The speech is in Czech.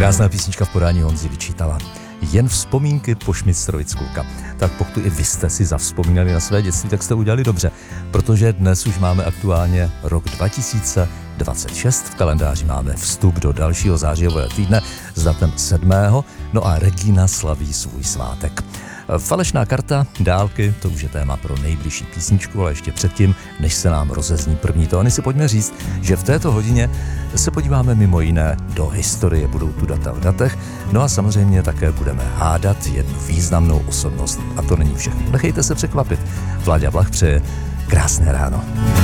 Krásná písnička v podání Honzy Vyčítala. Jen vzpomínky po Šmicrovi z Kulka. Tak pokud i vy jste si zavzpomínali na své dětství, tak jste udělali dobře, protože dnes už máme aktuálně rok 2026. V kalendáři máme vstup do dalšího zářijového týdne s datem 7. No a Regína slaví svůj svátek. Falešná karta, dálky, to už je téma pro nejbližší písničku, ale ještě předtím, než se nám rozezní první tóny, si pojďme říct, že v této hodině se podíváme mimo jiné do historie, budou tu data v datech, no a samozřejmě také budeme hádat jednu významnou osobnost. A to není všechno. Nechejte se překvapit. Vláďa Vlach přeje krásné ráno.